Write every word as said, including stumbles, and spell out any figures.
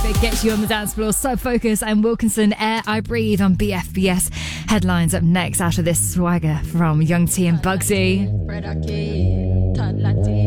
it gets you on the dance floor. Sub Focus and Wilkinson, Air I Breathe on B F B S. Headlines up next after this swagger from Young T and Bugsy.